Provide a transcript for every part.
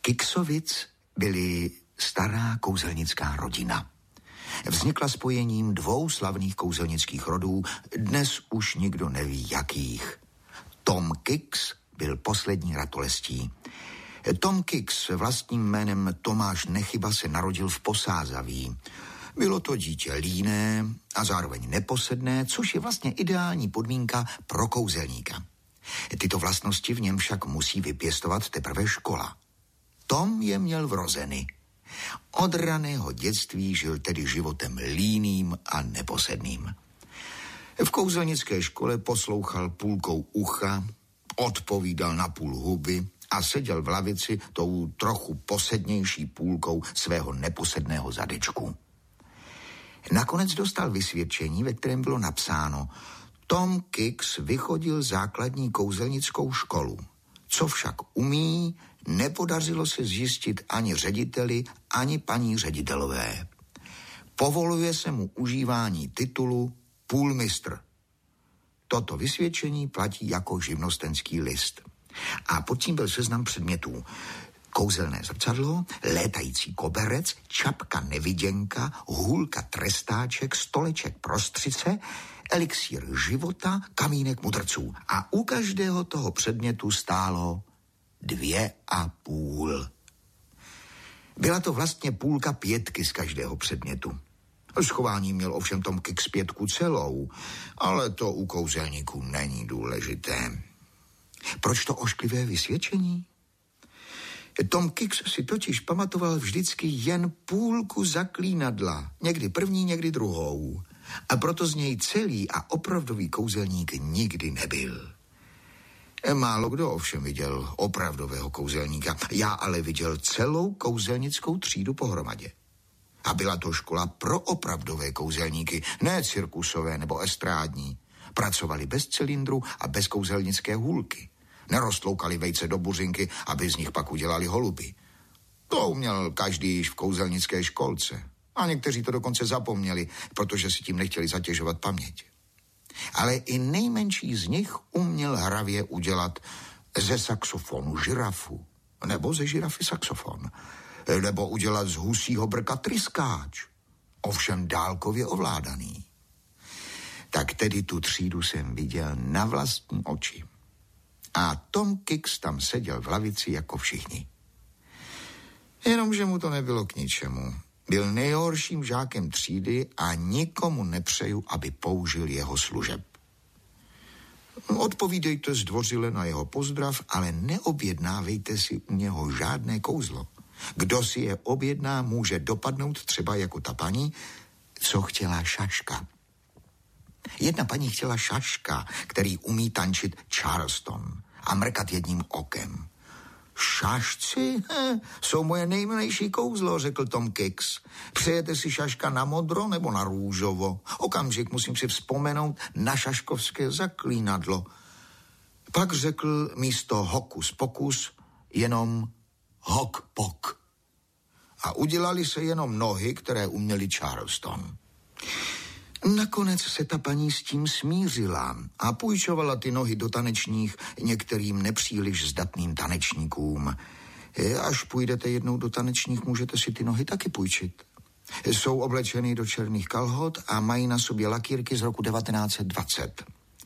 Kiksovic byli stará kouzelnická rodina. Vznikla spojením dvou slavných kouzelnických rodů, dnes už nikdo neví jakých. Tom Kix byl poslední ratolestí. Tom Kix vlastním jménem Tomáš Nechyba se narodil v Posázaví. Bylo to dítě líné a zároveň neposedné, což je vlastně ideální podmínka pro kouzelníka. Tyto vlastnosti v něm však musí vypěstovat teprve škola. Tom je měl vrozeny. Od raného dětství žil tedy životem líným a neposedným. V kouzelnické škole poslouchal půlkou ucha, odpovídal na půl huby a seděl v lavici tou trochu posednější půlkou svého neposedného zadečku. Nakonec dostal vysvědčení, ve kterém bylo napsáno: Tom Kix vychodil základní kouzelnickou školu. Co však umí, nepodařilo se zjistit ani řediteli, ani paní ředitelové. Povoluje se mu užívání titulu půlmistr. Toto vysvědčení platí jako živnostenský list. A pod tím byl seznam předmětů: kouzelné zrcadlo, létající koberec, čapka neviděnka, hůlka trestáček, stoleček prostřice, elixír života, kamínek mudrců. A u každého toho předmětu stálo 2,5. Byla to vlastně půlka 5 z každého předmětu. Schování měl ovšem Tom Kix 5 celou, ale to u kouzelníků není důležité. Proč to ošklivé vysvědčení? Tom Kix si totiž pamatoval vždycky jen půlku zaklínadla, někdy první, někdy druhou. A proto z něj celý a opravdový kouzelník nikdy nebyl. Málo kdo ovšem viděl opravdového kouzelníka. Já ale viděl celou kouzelnickou třídu pohromadě. A byla to škola pro opravdové kouzelníky, ne cirkusové nebo estrádní. Pracovali bez cylindru a bez kouzelnické hůlky. Neroztloukali vejce do buřinky, aby z nich pak udělali holuby. To uměl každý již v kouzelnické školce. A někteří to dokonce zapomněli, protože si tím nechtěli zatěžovat paměť. Ale i nejmenší z nich uměl hravě udělat ze saxofonu žirafu, nebo ze žirafy saxofon, nebo udělat z husího brka tryskáč, ovšem dálkově ovládaný. Tak tedy tu třídu jsem viděl na vlastní oči. A Tom Kix tam seděl v lavici jako všichni. Jenomže mu to nebylo k ničemu. Byl nejhorším žákem třídy a nikomu nepřeju, aby použil jeho služeb. Odpovídejte zdvořile na jeho pozdrav, ale neobjednávejte si u něho žádné kouzlo. Kdo si je objedná, může dopadnout třeba jako ta paní, co chtěla Šaška. Jedna paní chtěla Šaška, který umí tančit Charleston a mrkat jedním okem. Šašci? Jsou moje nejmilejší kouzlo, řekl Tom Kix. Přejete si Šaška na modro nebo na růžovo? Okamžik, musím si vzpomenout na šaškovské zaklínadlo. Pak řekl místo hokus pokus jenom hok pok. A udělali se jenom nohy, které uměli Charleston. Nakonec se ta paní s tím smířila a půjčovala ty nohy do tanečních některým nepříliš zdatným tanečníkům. Až půjdete jednou do tanečních, můžete si ty nohy taky půjčit. Jsou oblečeny do černých kalhot a mají na sobě lakírky z roku 1920.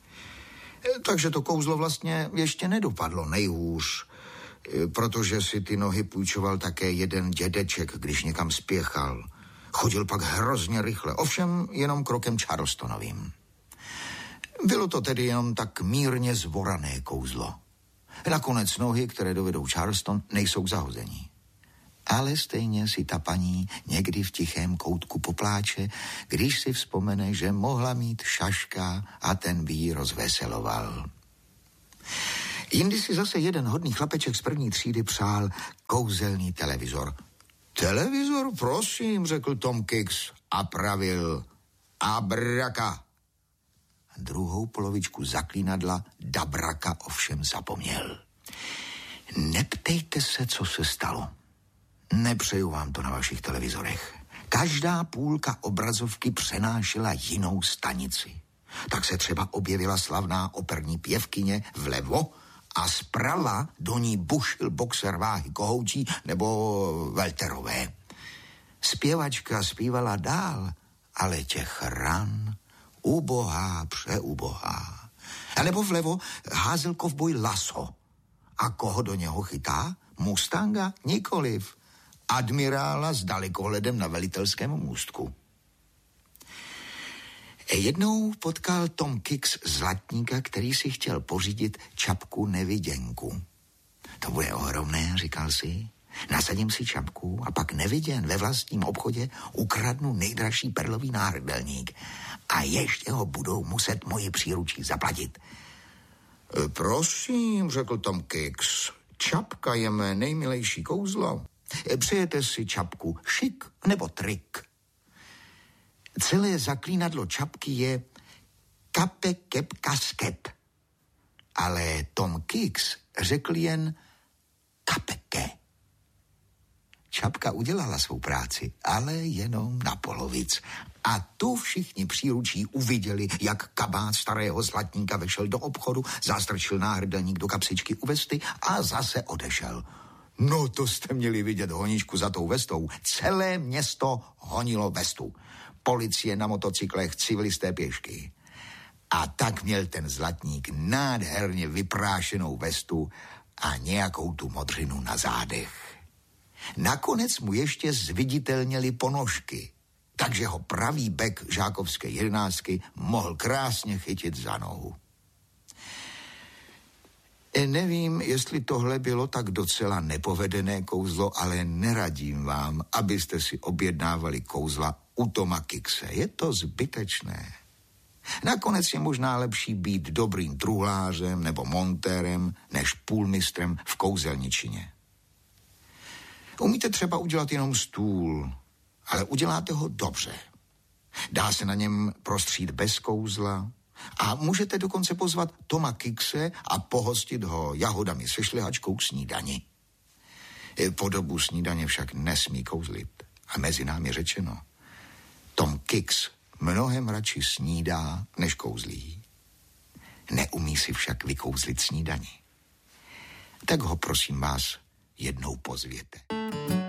Takže to kouzlo vlastně ještě nedopadlo nejhůř, protože si ty nohy půjčoval také jeden dědeček, když někam spěchal. Chodil pak hrozně rychle, ovšem jenom krokem Charlestonovým. Bylo to tedy jenom tak mírně zvorané kouzlo. Nakonec nohy, které dovedou Charleston, nejsou k zahození. Ale stejně si ta paní někdy v tichém koutku popláče, když si vzpomene, že mohla mít Šaška a ten by ji rozveseloval. Jindy si zase jeden hodný chlapeček z první třídy přál kouzelný televizor. Televizor, prosím, řekl Tom Kix a pravil abraka. Druhou polovičku zaklínadla dabraka ovšem zapomněl. Neptejte se, co se stalo. Nepřeju vám to na vašich televizorech. Každá půlka obrazovky přenášela jinou stanici. Tak se třeba objevila slavná operní pěvkyně vlevo a zprava do ní bušil boxer váhy kohoučí nebo welterové. Zpěvačka zpívala dál, ale těch ran ubohá, přeubohá. A nebo vlevo házel kovboj laso. A koho do něho chytá? Mustanga? Nikoliv. Admirála s dalekohledem na velitelském můstku. Jednou potkal Tom Kix zlatníka, který si chtěl pořídit čapku neviděnku. To bude ohromné, říkal si. Nasadím si čapku a pak neviděn ve vlastním obchodě ukradnu nejdražší perlový náhrdelník. A ještě ho budou muset moji příručí zaplatit. Prosím, řekl Tom Kix, čapka je mé nejmilejší kouzlo. Přejete si čapku šik nebo trik? Celé zaklínadlo čapky je kape kep kasket. Ale Tom Kix řekl jen kapeke. Čapka udělala svou práci, ale jenom na polovic. A tu všichni příručí uviděli, jak kabát starého zlatníka vešel do obchodu, zastrčil náhrdelník do kapsičky u vesty a zase odešel. No to jste měli vidět honičku za tou vestou. Celé město honilo vestu. Policie na motocyklech, civilisté pěšky. A tak měl ten zlatník nádherně vyprášenou vestu a nějakou tu modřinu na zádech. Nakonec mu ještě zviditelněly ponožky, takže ho pravý bek žákovské 11 mohl krásně chytit za nohu. Nevím, jestli tohle bylo tak docela nepovedené kouzlo, ale neradím vám, abyste si objednávali kouzla u Toma Kixe. Je to zbytečné. Nakonec je možná lepší být dobrým truhlářem nebo montérem, než půlmistrem v kouzelničině. Umíte třeba udělat jenom stůl, ale uděláte ho dobře. Dá se na něm prostřít bez kouzla a můžete dokonce pozvat Toma Kixe a pohostit ho jahodami se šlehačkou k snídani. Po dobu snídaně však nesmí kouzlit. A mezi námi řečeno, Tom Kix mnohem radši snídá, než kouzlí. Neumí si však vykouzlit snídani. Tak ho prosím vás jednou pozvěte.